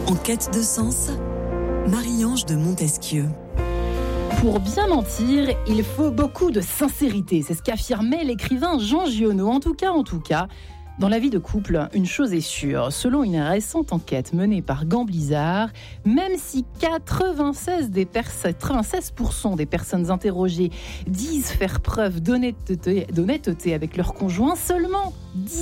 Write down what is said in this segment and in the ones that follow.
En quête de sens, Marie-Ange de Montesquieu. Pour bien mentir, il faut beaucoup de sincérité. C'est ce qu'affirmait l'écrivain Jean Giono. En tout cas, dans la vie de couple, une chose est sûre. Selon une récente enquête menée par Gand Blizzard, même si 96% des personnes interrogées disent faire preuve d'honnêteté avec leur conjoint, seulement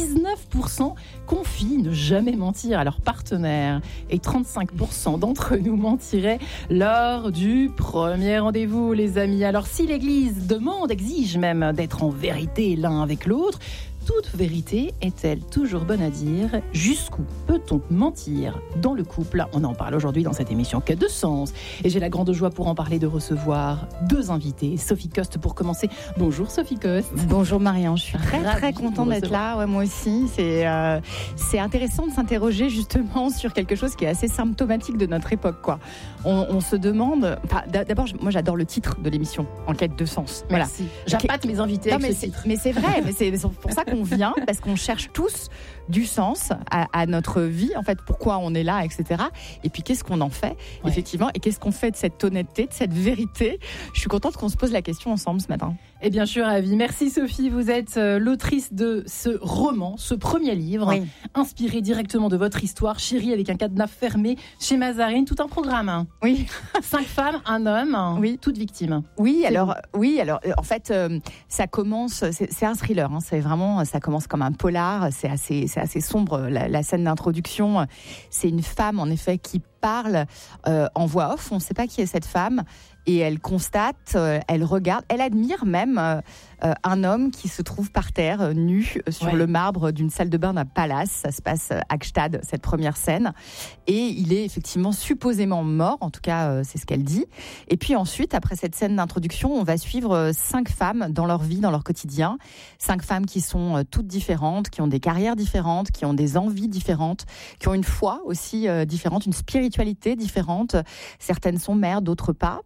19% confient ne jamais mentir à leur partenaire. Et 35% d'entre nous mentiraient lors du premier rendez-vous, les amis. Alors si l'Église exige même d'être en vérité l'un avec l'autre, toute vérité est-elle toujours bonne à dire ? Jusqu'où peut-on mentir dans le couple ? On en parle aujourd'hui dans cette émission Quête de sens. Et j'ai la grande joie pour en parler de recevoir deux invités. Sophie Coste pour commencer. Bonjour Sophie Coste. Bonjour Marie-Ange, je suis très contente d'être là. Ouais, moi aussi. C'est intéressant de s'interroger justement sur quelque chose qui est assez symptomatique de notre époque, quoi. On se demande... D'abord, moi j'adore le titre de l'émission, En quête de sens. Merci. Voilà. J'appâte mes invités avec ce titre. Mais c'est vrai, mais c'est pour ça qu'on vient, parce qu'on cherche tous du sens à notre vie, en fait, pourquoi on est là, etc. Et puis qu'est-ce qu'on en fait, effectivement, et qu'est-ce qu'on fait de cette honnêteté, de cette vérité. Je suis contente qu'on se pose la question ensemble ce matin. Eh bien, je suis ravie. Merci Sophie, vous êtes l'autrice de ce roman, ce premier livre, inspiré directement de votre histoire, Chérie avec un cadenas fermé, chez Mazarine, tout un programme. Oui. 5 femmes, un homme, toutes victimes. Oui, alors, en fait, ça commence, c'est un thriller, c'est vraiment, ça commence comme un polar, c'est assez sombre, la scène d'introduction. C'est une femme, en effet, qui parle en voix off, on ne sait pas qui est cette femme, et elle constate, elle regarde, elle admire même un homme qui se trouve par terre, nu, sur le marbre d'une salle de bain d'un palace. Ça se passe à Gstaad, cette première scène. Et il est effectivement supposément mort, en tout cas, c'est ce qu'elle dit. Et puis ensuite, après cette scène d'introduction, on va suivre 5 femmes dans leur vie, dans leur quotidien. 5 femmes qui sont toutes différentes, qui ont des carrières différentes, qui ont des envies différentes, qui ont une foi aussi différente, une spiritualité différente. Certaines sont mères, d'autres pas.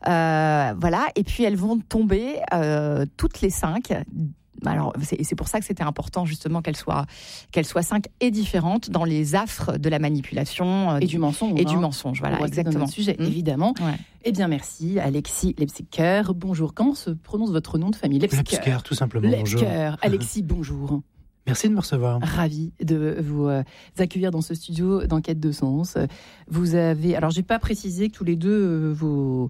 Voilà. Et puis elles vont tomber toutes les 5. Alors, c'est pour ça que c'était important justement qu'elles soient 5 et différentes dans les affres de la manipulation et du mensonge. Et du mensonge, voilà, exactement. Notre sujet, évidemment. Ouais. Eh bien, merci, Alexis Lepsker. Bonjour. Comment se prononce votre nom de famille ? Lepsker, tout simplement. Lepsker. Bonjour. Alexis, bonjour. Merci de me recevoir. Ravi de vous accueillir dans ce studio d'Enquête de sens. Vous avez, alors j'ai pas précisé que tous les deux vos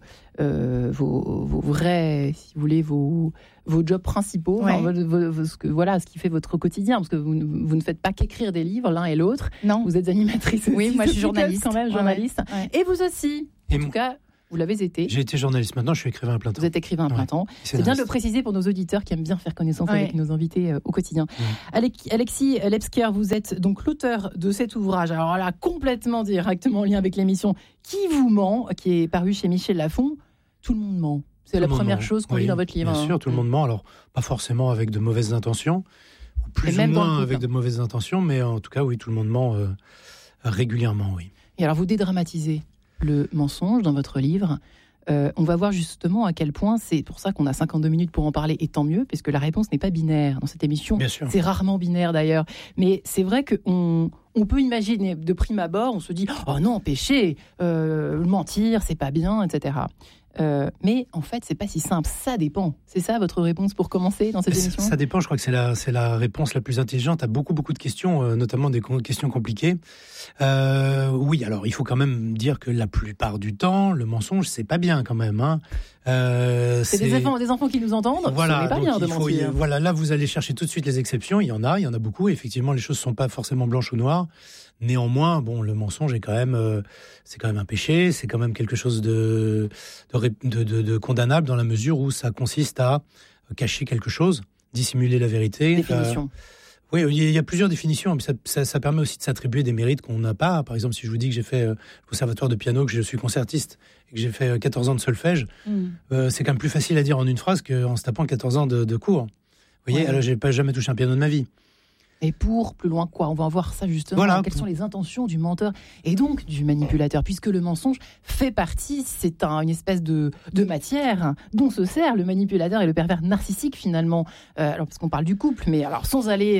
vrais, si vous voulez, vos jobs principaux, ce qui fait votre quotidien, parce que vous ne faites pas qu'écrire des livres l'un et l'autre. Non. Vous êtes animatrice aussi. Oui, moi je suis journaliste quand même, journaliste. Ouais. Et vous aussi. En tout cas. Vous l'avez été. J'ai été journaliste, maintenant je suis écrivain à plein temps. Vous êtes écrivain à plein temps. C'est bien de le préciser pour nos auditeurs qui aiment bien faire connaissance avec nos invités au quotidien. Alexis Lepsker, vous êtes donc l'auteur de cet ouvrage, alors là, complètement directement en lien avec l'émission Qui vous ment, qui est paru chez Michel Lafon. Tout le monde ment. C'est la première chose qu'on lit dans votre livre. Bien sûr, tout le monde ment. Alors, pas forcément avec de mauvaises intentions, ou plus ou moins avec de mauvaises intentions, mais en tout cas, oui, tout le monde ment régulièrement, oui. Et alors, vous dédramatisez le mensonge dans votre livre. On va voir justement à quel point, c'est pour ça qu'on a 52 minutes pour en parler, et tant mieux, puisque la réponse n'est pas binaire dans cette émission. Bien sûr. C'est rarement binaire d'ailleurs. Mais c'est vrai qu'on peut imaginer de prime abord, on se dit « Oh non, péché, mentir, c'est pas bien, etc. » Mais en fait, c'est pas si simple. Ça dépend. C'est ça votre réponse pour commencer dans cette émission ? Ça dépend. Je crois que c'est la réponse la plus intelligente à beaucoup de questions, notamment des questions compliquées. Oui, alors il faut quand même dire que la plupart du temps, le mensonge, c'est pas bien quand même. Hein. C'est des enfants qui nous entendent. Voilà, ce n'est pas bien de mentir. Voilà, là vous allez chercher tout de suite les exceptions. Il y en a beaucoup. Effectivement, les choses sont pas forcément blanches ou noires. Néanmoins, bon, le mensonge est quand même, c'est quand même un péché. C'est quand même quelque chose de condamnable dans la mesure où ça consiste à cacher quelque chose, dissimuler la vérité. Définition. Oui, il y a plusieurs définitions. Ça permet aussi de s'attribuer des mérites qu'on n'a pas. Par exemple, si je vous dis que j'ai fait le conservatoire de piano, que je suis concertiste et que j'ai fait 14 ans de solfège, c'est quand même plus facile à dire en une phrase qu'en se tapant 14 ans de cours. Vous voyez, alors j'ai jamais touché un piano de ma vie. Et pour plus loin quoi ? On va voir ça justement. Voilà. Quelles sont les intentions du menteur et donc du manipulateur ? Puisque le mensonge fait partie, c'est une espèce de matière dont se sert le manipulateur et le pervers narcissique finalement. Alors parce qu'on parle du couple, mais alors sans aller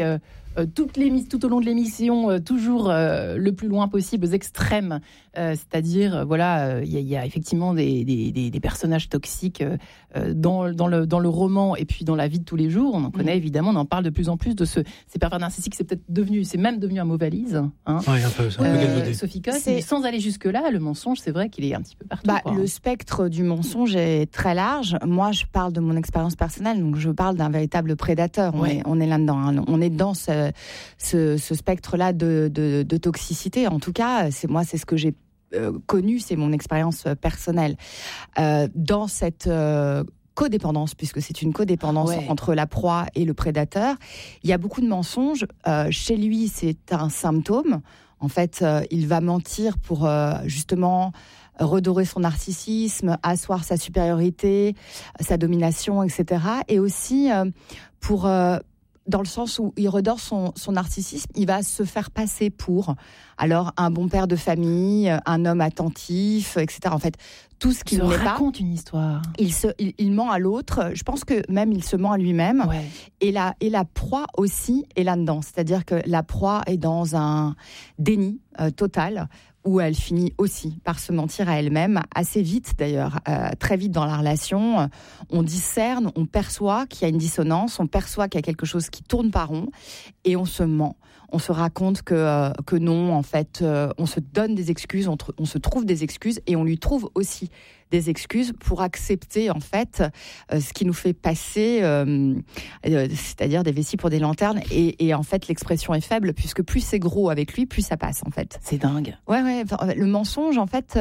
tout au long de l'émission, toujours le plus loin possible aux extrêmes. C'est-à-dire, il y a effectivement des personnages toxiques dans le roman et puis dans la vie de tous les jours. On en connaît évidemment, on en parle de plus en plus de ces pervers narcissiques. C'est même devenu un mot valise. Hein. Oui, un peu galvaudé. Sophie Coste, sans aller jusque-là, le mensonge, c'est vrai qu'il est un petit peu partout. Le spectre du mensonge est très large. Moi, je parle de mon expérience personnelle, donc je parle d'un véritable prédateur. On est là-dedans. Hein. On est dans ce spectre-là de toxicité. En tout cas, c'est ce que j'ai connu, c'est mon expérience personnelle. Dans cette codépendance, puisque c'est une codépendance entre la proie et le prédateur, il y a beaucoup de mensonges. Chez lui, c'est un symptôme. En fait, il va mentir pour justement redorer son narcissisme, asseoir sa supériorité, sa domination, etc. Et aussi pour... dans le sens où il redore son narcissisme, il va se faire passer pour un bon père de famille, un homme attentif, etc. En fait, tout ce qu'il n'est pas. Il raconte une histoire. Il ment à l'autre. Je pense que même il se ment à lui-même. Ouais. Et la proie aussi est là-dedans. C'est-à-dire que la proie est dans un déni total, où elle finit aussi par se mentir à elle-même, assez vite d'ailleurs, très vite dans la relation. On discerne, on perçoit qu'il y a une dissonance, on perçoit qu'il y a quelque chose qui tourne pas rond, et on se ment. On se raconte que non, en fait, on se donne des excuses, on se trouve des excuses, et on lui trouve aussi des excuses pour accepter, en fait, ce qui nous fait passer, c'est-à-dire des vessies pour des lanternes. Et en fait, l'expression est faible, puisque plus c'est gros avec lui, plus ça passe, en fait. C'est dingue. Ouais. Le mensonge, en fait,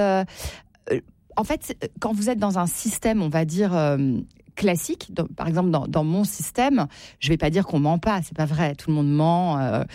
quand vous êtes dans un système, on va dire... classique, par exemple dans mon système, je vais pas dire qu'on ment pas, c'est pas vrai, tout le monde ment,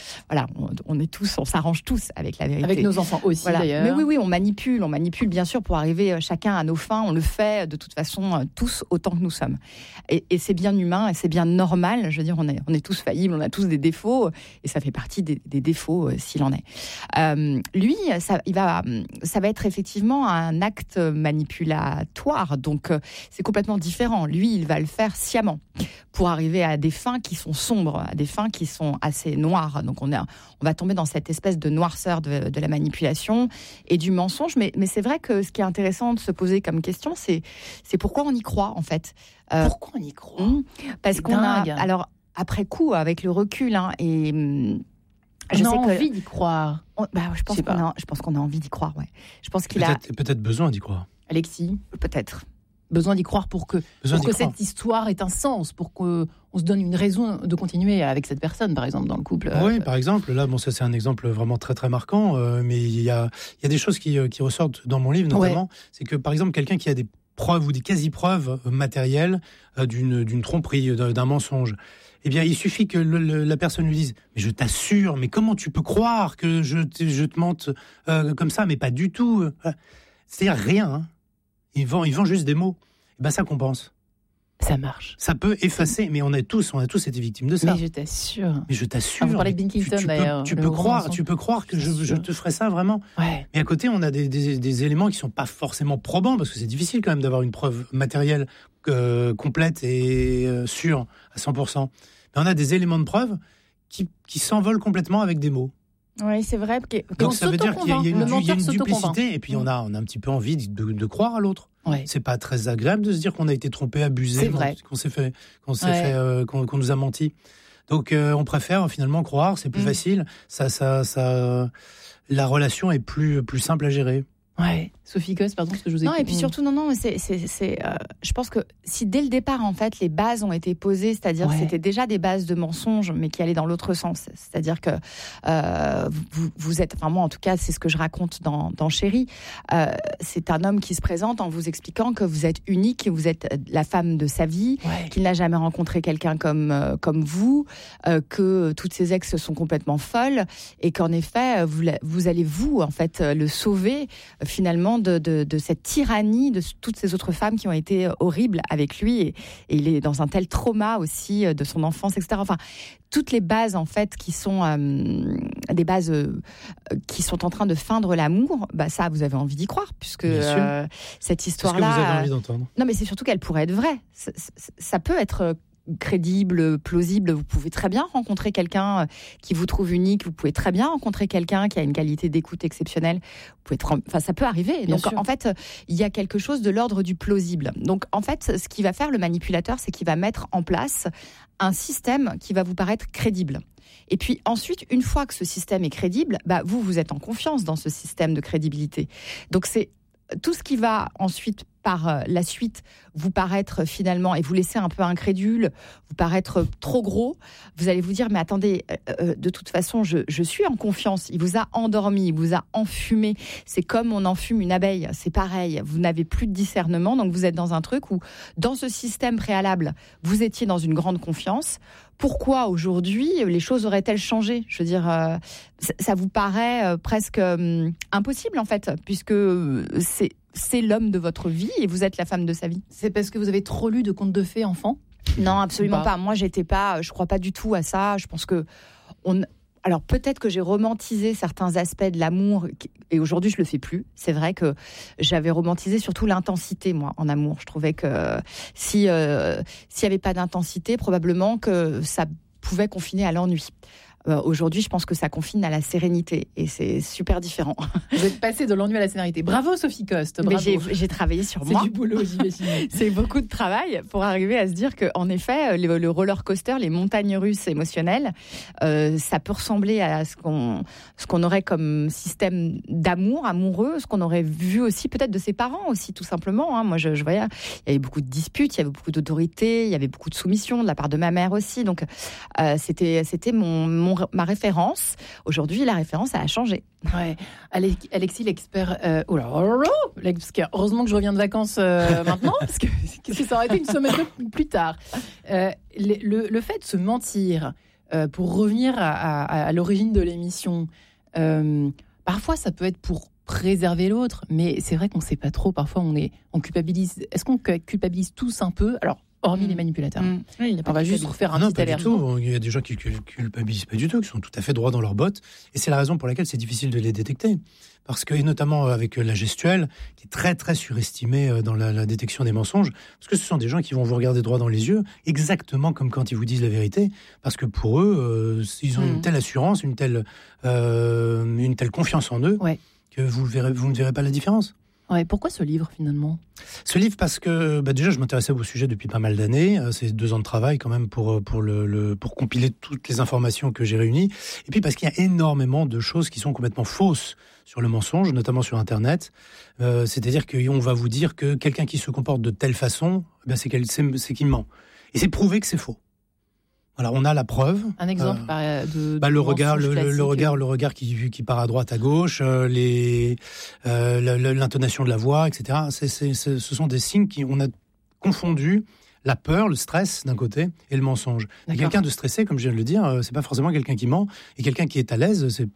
on s'arrange tous avec la vérité. Avec nos enfants aussi d'ailleurs. Mais oui, on manipule bien sûr pour arriver chacun à nos fins, on le fait de toute façon tous autant que nous sommes. Et c'est bien humain et c'est bien normal, je veux dire, on est tous faillibles, on a tous des défauts et ça fait partie des défauts s'il en est. Lui, ça va être effectivement un acte manipulatoire, donc c'est complètement différent. Lui, il va le faire sciemment pour arriver à des fins qui sont sombres, à des fins qui sont assez noires. Donc on va tomber dans cette espèce de noirceur de la manipulation et du mensonge. Mais c'est vrai que ce qui est intéressant de se poser comme question, c'est pourquoi on y croit en fait. Pourquoi on y croit Parce qu'on a... Alors après coup, avec le recul, et... on a envie d'y croire. Je pense qu'on a envie d'y croire, ouais. Je pense qu'il peut-être besoin d'y croire. Alexis, peut-être. Besoin d'y croire pour que cette histoire ait un sens, pour qu'on se donne une raison de continuer avec cette personne, par exemple, dans le couple. Oui, par exemple, là, ça c'est un exemple vraiment très très marquant, mais il y a des choses qui ressortent dans mon livre, notamment, c'est que par exemple, quelqu'un qui a des preuves ou des quasi-preuves matérielles d'une tromperie, d'un mensonge, eh bien, il suffit que la personne lui dise « Mais je t'assure, mais comment tu peux croire que je te mente comme ça ?» Mais pas du tout. C'est-à-dire rien, hein. Ils vendent juste des mots. Et ben ça compense. Ça marche. Ça peut effacer, mais on a tous été victimes de ça. Mais je t'assure. Ah, vous parlez de Binkington d'ailleurs. Tu peux croire que je te ferais ça vraiment. Ouais. Mais à côté, on a des éléments qui sont pas forcément probants, parce que c'est difficile quand même d'avoir une preuve matérielle complète et sûre à 100%. Mais on a des éléments de preuve qui s'envolent complètement avec des mots. Oui, c'est vrai. Donc ça veut dire qu'il y a une duplicité, et puis on a un petit peu envie de croire à l'autre. Ouais. C'est pas très agréable de se dire qu'on a été trompé, abusé, qu'on nous a menti. Donc on préfère finalement croire, c'est plus facile. La relation est plus simple à gérer. Ouais. Sophie Coste, pardon, parce que je vous ai... Non, et puis surtout, je pense que si dès le départ, en fait, les bases ont été posées, c'est-à-dire que c'était déjà des bases de mensonges, mais qui allaient dans l'autre sens. C'est-à-dire que vous êtes, enfin moi en tout cas, c'est ce que je raconte dans Chérie, c'est un homme qui se présente en vous expliquant que vous êtes unique, que vous êtes la femme de sa vie, qu'il n'a jamais rencontré quelqu'un comme vous, que toutes ses ex sont complètement folles, et qu'en effet, vous allez en fait, le sauver, finalement, de cette tyrannie de toutes ces autres femmes qui ont été horribles avec lui, et il est dans un tel trauma aussi de son enfance, etc. Enfin, toutes les bases en fait qui sont des bases qui sont en train de feindre l'amour, ça vous avez envie d'y croire, puisque cette histoire-là. Qu'est-ce que vous avez envie d'entendre ? Non, mais c'est surtout qu'elle pourrait être vraie. Ça peut être crédible, plausible. Vous pouvez très bien rencontrer quelqu'un qui vous trouve unique. Vous pouvez très bien rencontrer quelqu'un qui a une qualité d'écoute exceptionnelle. Ça peut arriver. Bien Donc, sûr. en fait, il y a quelque chose de l'ordre du plausible. Donc, en fait, ce qu'il va faire le manipulateur, c'est qu'il va mettre en place un système qui va vous paraître crédible. Et puis ensuite, une fois que ce système est crédible, vous êtes en confiance dans ce système de crédibilité. Donc, c'est tout ce qui va ensuite, par la suite, vous paraître finalement, et vous laisser un peu incrédule, vous paraître trop gros, vous allez vous dire, mais attendez, de toute façon, je suis en confiance. Il vous a endormi, il vous a enfumé. C'est comme on enfume une abeille, c'est pareil. Vous n'avez plus de discernement, donc vous êtes dans un truc où, dans ce système préalable, vous étiez dans une grande confiance. Pourquoi aujourd'hui les choses auraient-elles changé ? Je veux dire, ça vous paraît presque impossible en fait, puisque c'est l'homme de votre vie et vous êtes la femme de sa vie. C'est parce que vous avez trop lu de contes de fées enfant ? Non, absolument pas. Moi, je crois pas du tout à ça. Je pense que alors peut-être que j'ai romantisé certains aspects de l'amour et aujourd'hui je le fais plus. C'est vrai que j'avais romantisé surtout l'intensité, moi, en amour. Je trouvais que s'il y avait pas d'intensité, probablement que ça pouvait confiner à l'ennui. Aujourd'hui, je pense que ça confine à la sérénité et c'est super différent. Vous êtes passée de l'ennui à la sérénité. Bravo Sophie Coste. Bravo. Mais j'ai travaillé sur moi. C'est du boulot, j'imagine. C'est beaucoup de travail pour arriver à se dire qu'en effet, le roller coaster, les montagnes russes émotionnelles, ça peut ressembler à ce qu'on aurait comme système d'amour, amoureux, ce qu'on aurait vu aussi peut-être de ses parents aussi, tout simplement. Moi, je voyais, il y avait beaucoup de disputes, il y avait beaucoup d'autorité, il y avait beaucoup de soumission de la part de ma mère aussi. Donc, c'était ma référence. Aujourd'hui, la référence, elle a changé. Ouais. Alexis, l'expert. L'expert. Heureusement que je reviens de vacances maintenant, parce que ça aurait été une semaine plus tard. Le fait de se mentir, pour revenir à l'origine de l'émission, parfois ça peut être pour préserver l'autre, mais c'est vrai qu'on ne sait pas trop. Parfois, on culpabilise. Est-ce qu'on culpabilise tous un peu ? Alors, hormis les manipulateurs. Oui, on va juste refaire un petit alerte. Non, pas du tout. Il y a des gens qui culpabilisent pas du tout, qui sont tout à fait droits dans leurs bottes. Et c'est la raison pour laquelle c'est difficile de les détecter. Parce que, et notamment avec la gestuelle, qui est très, très surestimée dans la détection des mensonges, parce que ce sont des gens qui vont vous regarder droit dans les yeux, exactement comme quand ils vous disent la vérité. Parce que pour eux, ils ont une telle assurance, une telle confiance en eux, que vous ne verrez pas la différence. Ouais, pourquoi ce livre finalement ? Ce livre parce que déjà je m'intéressais au sujet depuis pas mal d'années. C'est 2 ans de travail quand même pour compiler toutes les informations que j'ai réunies. Et puis parce qu'il y a énormément de choses qui sont complètement fausses sur le mensonge, notamment sur Internet. C'est-à-dire qu'on va vous dire que quelqu'un qui se comporte de telle façon, c'est qu'il ment. Et c'est prouvé que c'est faux. Voilà, on a la preuve. Un exemple le regard qui part à droite, à gauche, l'intonation de la voix, etc. Ce sont des signes on a confondu la peur, le stress d'un côté et le mensonge. Et quelqu'un de stressé, comme je viens de le dire, c'est pas forcément quelqu'un qui ment. Et quelqu'un qui est à l'aise, c'est